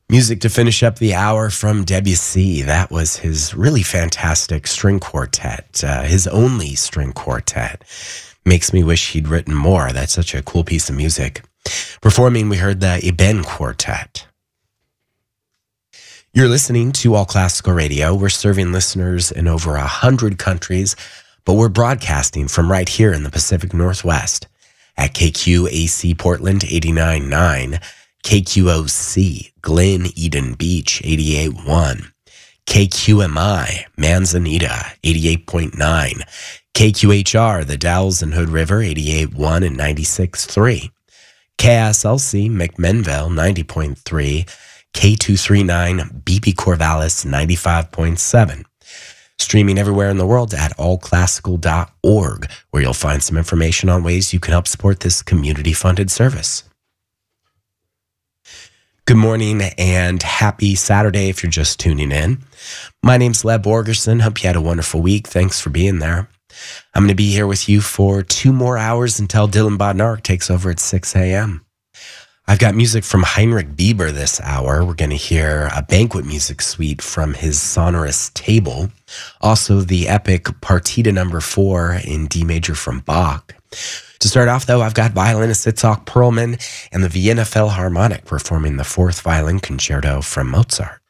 Music to finish up the hour from Debussy. That was his really fantastic string quartet, his only string quartet. Makes me wish he'd written more. That's such a cool piece of music. Performing, we heard the Eben Quartet. You're listening to All Classical Radio. We're serving listeners in over 100 countries, but we're broadcasting from right here in the Pacific Northwest at KQAC Portland 89.9, KQOC Glen Eden Beach 88.1, KQMI Manzanita 88.9, KQHR The Dalles and Hood River 88.1 and 96.3, KSLC McMinnville 90.3, K239 BP Corvallis 95.7. Streaming everywhere in the world at allclassical.org, where you'll find some information on ways you can help support this community-funded service. Good morning and happy Saturday if you're just tuning in. My name's Leb Borgerson. Hope you had a wonderful week. Thanks for being there. I'm going to be here with you for 2 more hours until Dylan Bodnar takes over at 6 a.m. I've got music from Heinrich Bieber this hour. We're going to hear a banquet music suite from his sonorous table. Also, the epic Partita No. 4 in D major from Bach. To start off, though, I've got violinist Itzhak Perlman and the Vienna Philharmonic performing the 4th Violin Concerto from Mozart.